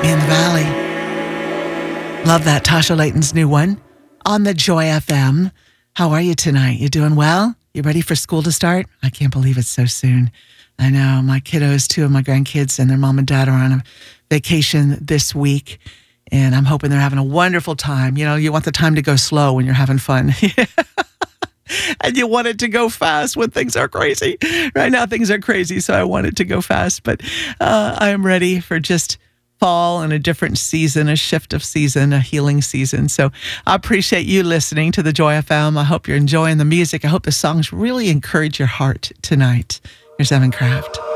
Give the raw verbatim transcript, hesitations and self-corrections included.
Meet Me in the Valley. Love that. Tasha Layton's new one on the Joy F M. How are you tonight? You doing well? You ready for school to start? I can't believe it's so soon. I know my kiddos, two of my grandkids and their mom and dad are on a vacation this week. And I'm hoping they're having a wonderful time. You know, you want the time to go slow when you're having fun. And you want it to go fast when things are crazy. Right now, things are crazy, so I want it to go fast. But uh, I am ready for just fall and a different season, a shift of season, a healing season. So I appreciate you listening to the Joy F M. I hope you're enjoying the music. I hope the songs really encourage your heart tonight. Here's Evan Kraft.